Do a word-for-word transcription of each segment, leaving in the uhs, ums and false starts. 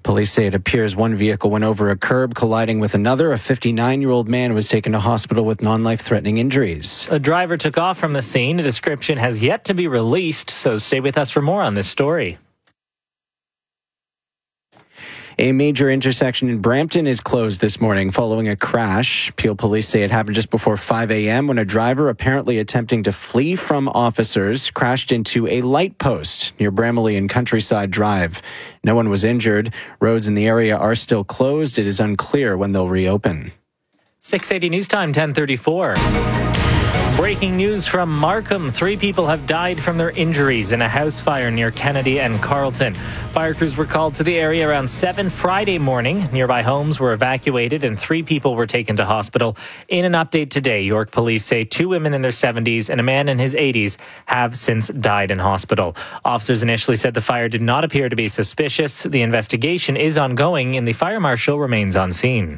Police say it appears one vehicle went over a curb, colliding with another. A fifty-nine-year-old man was taken to hospital with non-life-threatening injuries. A driver took off from the scene. A description has yet to be released, so stay with us for more on this story. A major intersection in Brampton is closed this morning following a crash. Peel police say it happened just before five a.m. when a driver, apparently attempting to flee from officers, crashed into a light post near Bramalea and Countryside Drive. No one was injured. Roads in the area are still closed. It is unclear when they'll reopen. six eighty News Time, ten thirty-four. Breaking news from Markham. Three people have died from their injuries in a house fire near Kennedy and Carleton. Fire crews were called to the area around seven Friday morning. Nearby homes were evacuated and three people were taken to hospital. In an update today, York police say two women in their seventies and a man in his eighties have since died in hospital. Officers initially said the fire did not appear to be suspicious. The investigation is ongoing and the fire marshal remains on scene.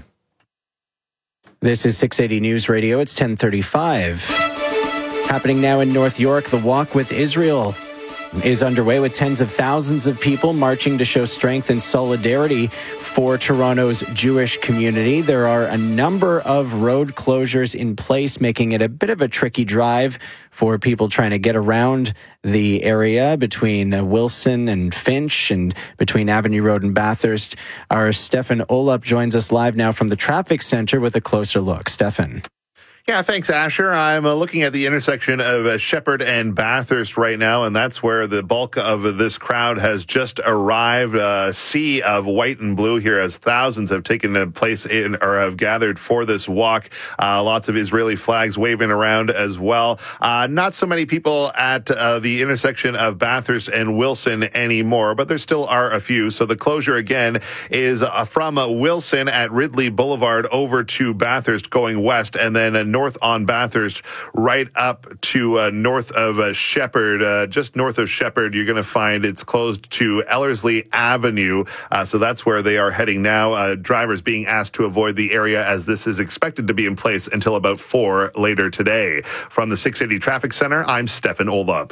This is six eighty News Radio. It's ten thirty-five. Happening now in North York, the Walk with Israel is underway with tens of thousands of people marching to show strength and solidarity for Toronto's Jewish community. There are a number of road closures in place, making it a bit of a tricky drive for people trying to get around the area between Wilson and Finch and between Avenue Road and Bathurst. Our Stefan Olap joins us live now from the traffic center with a closer look. Stefan. Yeah, thanks, Asher. I'm uh, looking at the intersection of uh, Shepherd and Bathurst right now, and that's where the bulk of this crowd has just arrived. A sea of white and blue here as thousands have taken place in or have gathered for this walk. Uh, lots of Israeli flags waving around as well. Uh, not so many people at uh, the intersection of Bathurst and Wilson anymore, but there still are a few. So the closure again is uh, from uh, Wilson at Ridley Boulevard over to Bathurst going west, and then uh, north on Bathurst, right up to uh, north of uh, Shepherd. Uh, just north of Shepherd, you're going to find it's closed to Ellerslie Avenue. Uh, so that's where they are heading now. Uh, drivers being asked to avoid the area as this is expected to be in place until about four later today. From the six eighty Traffic Center, I'm Stefan Oldup.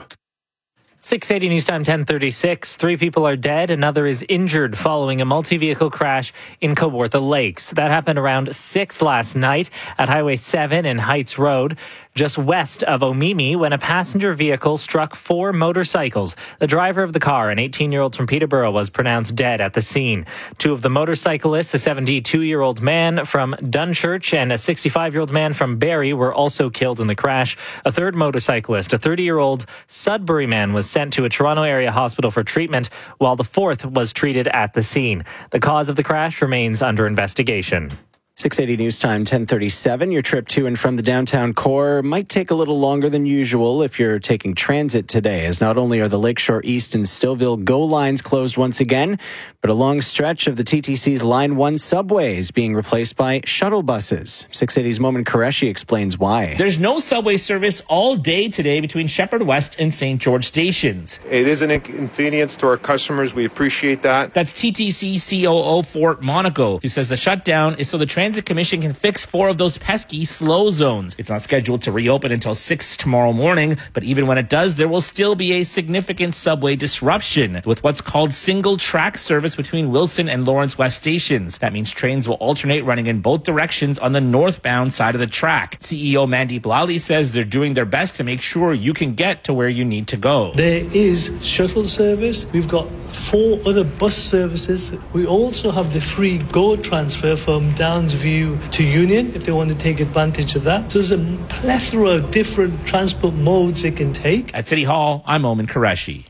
six eighty News Time, ten thirty-six. Three people are dead. Another is injured following a multi-vehicle crash in Kawartha Lakes. That happened around six last night at Highway seven and Heights Road, just west of Omemee, when a passenger vehicle struck four motorcycles. The driver of the car, an eighteen-year-old from Peterborough, was pronounced dead at the scene. Two of the motorcyclists, a seventy-two-year-old man from Dunchurch and a sixty-five-year-old man from Barrie, were also killed in the crash. A third motorcyclist, a thirty-year-old Sudbury man, was sent to a Toronto area hospital for treatment, while the fourth was treated at the scene. The cause of the crash remains under investigation. six eighty News Time, ten thirty-seven. Your trip to and from the downtown core might take a little longer than usual if you're taking transit today, as not only are the Lakeshore East and Stouffville GO lines closed once again, but a long stretch of the T T C's Line one subway is being replaced by shuttle buses. six eighty's Momin Qureshi explains why. There's no subway service all day today between Shepherd West and Saint George stations. It is an inconvenience to our customers. We appreciate that. That's T T C C O O Fort Monaco, who says the shutdown is so the Transit Commission can fix four of those pesky slow zones. It's not scheduled to reopen until six tomorrow morning, but even when it does, there will still be a significant subway disruption with what's called single track service between Wilson and Lawrence West stations. That means trains will alternate running in both directions on the northbound side of the track. C E O Mandy Blally says they're doing their best to make sure you can get to where you need to go. There is shuttle service. We've got four other bus services. We also have the free GO transfer from Downsview to Union if they want to take advantage of that. So there's a plethora of different transport modes they can take. At City Hall, I'm Momin Qureshi.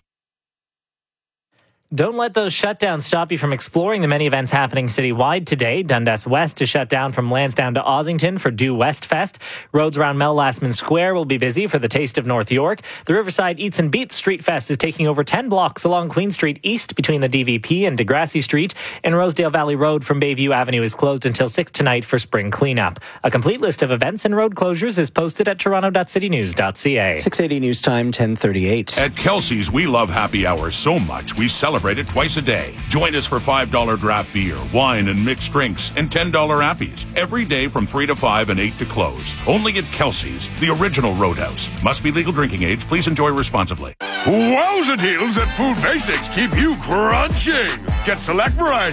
Don't let those shutdowns stop you from exploring the many events happening citywide today. Dundas West is shut down from Lansdowne to Ossington for Due West Fest. Roads around Mel Lastman Square will be busy for the Taste of North York. The Riverside Eats and Beats Street Fest is taking over ten blocks along Queen Street East between the D V P and Degrassi Street. And Rosedale Valley Road from Bayview Avenue is closed until six tonight for spring cleanup. A complete list of events and road closures is posted at toronto dot city news dot c a. six eighty News Time, ten thirty-eight. At Kelsey's, we love happy hours so much we celebrate it twice a day. Join us for five dollars draft beer, wine, and mixed drinks, and ten dollars appies every day from three to five and eight to close. Only at Kelsey's, the original Roadhouse. Must be legal drinking age. Please enjoy responsibly. Wowza deals at Food Basics keep you crunching. Get select variety